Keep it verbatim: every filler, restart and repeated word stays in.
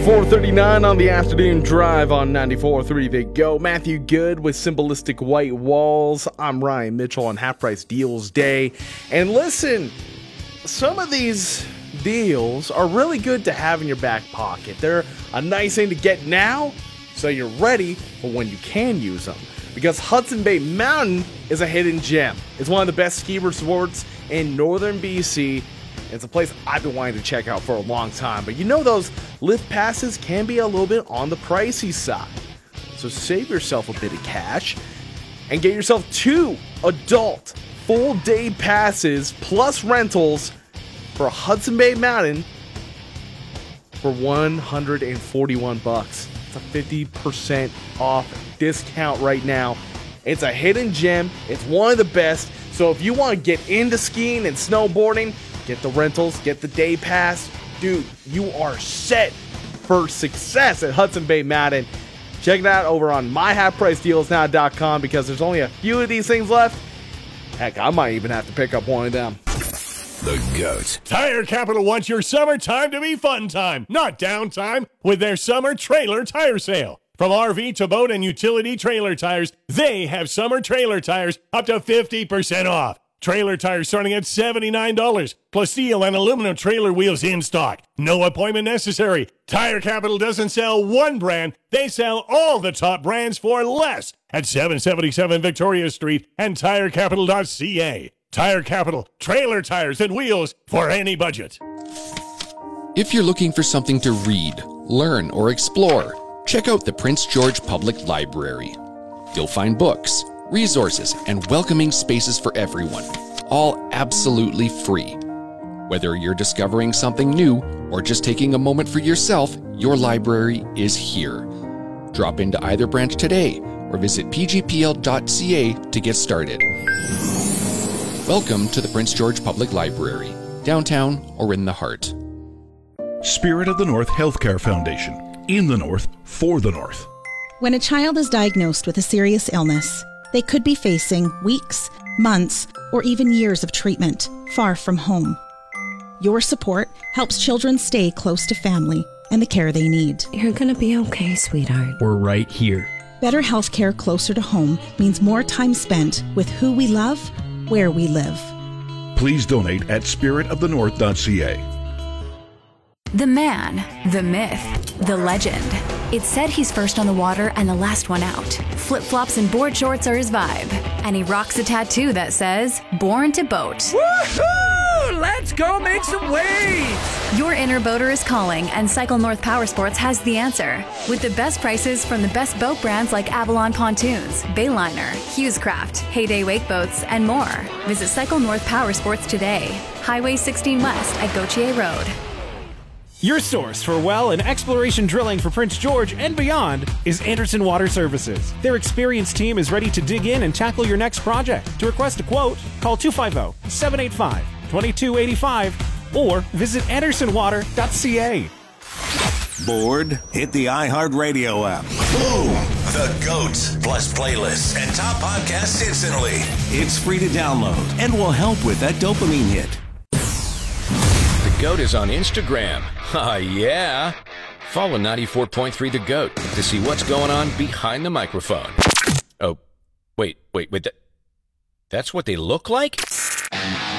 four thirty-nine on the afternoon drive on ninety-four point three. They go. Matthew Good with Symbolistic White Walls. I'm Ryan Mitchell on Half Price Deals Day. And listen, some of these deals are really good to have in your back pocket. They're a nice thing to get now, so you're ready for when you can use them. Because Hudson Bay Mountain is a hidden gem. It's one of the best ski resorts in northern B C. It's a place I've been wanting to check out for a long time. But you know those lift passes can be a little bit on the pricey side. So save yourself a bit of cash and get yourself two adult full day passes plus rentals for Hudson Bay Mountain for one hundred forty-one bucks. It's a fifty percent off discount right now. It's a hidden gem. It's one of the best. So if you want to get into skiing and snowboarding, get the rentals, get the day pass. Dude, you are set for success at Hudson Bay Mountain. Check it out over on my half price deals now dot com because there's only a few of these things left. Heck, I might even have to pick up one of them. The GOAT. Tire Capital wants your summertime to be fun time, not downtime, with their summer trailer tire sale. From R V to boat and utility trailer tires, they have summer trailer tires up to fifty percent off. Trailer tires starting at seventy-nine dollars, plus steel and aluminum trailer wheels in stock. No appointment necessary. Tire Capital doesn't sell one brand, they sell all the top brands for less at seven seventy-seven Victoria Street and tire capital dot c a. Tire Capital, trailer tires and wheels for any budget. If you're looking for something to read, learn, or explore, check out the Prince George Public Library. You'll find books, resources, and welcoming spaces for everyone, all absolutely free. Whether you're discovering something new or just taking a moment for yourself, your library is here. Drop into either branch today or visit p g p l dot c a to get started. Welcome to the Prince George Public Library, downtown or in the heart. Spirit of the North Healthcare Foundation, in the North, for the North. When a child is diagnosed with a serious illness, they could be facing weeks, months, or even years of treatment far from home. Your support helps children stay close to family and the care they need. You're gonna be okay, sweetheart. We're right here. Better healthcare closer to home means more time spent with who we love, where we live. Please donate at spirit of the north dot c a. The man, the myth, the legend. It's said he's first on the water and the last one out. Flip-flops and board shorts are his vibe. And he rocks a tattoo that says, Born to Boat. Woohoo! Let's go make some waves! Your inner boater is calling, and Cycle North Power Sports has the answer. With the best prices from the best boat brands like Avalon Pontoons, Bayliner, Hughescraft, Heyday Wake Boats, and more. Visit Cycle North Power Sports today. Highway sixteen West at Gautier Road. Your source for well and exploration drilling for Prince George and beyond is Anderson Water Services. Their experienced team is ready to dig in and tackle your next project. To request a quote, call two five zero, seven eight five, two two eight five or visit anderson water dot c a. Bored? Hit the iHeartRadio app. Boom! The GOAT, plus playlists and top podcasts instantly. It's free to download and will help with that dopamine hit. The GOAT is on Instagram. Ah, yeah. Follow ninety-four point three The GOAT to see what's going on behind the microphone. Oh, wait, wait, wait. That, that's what they look like?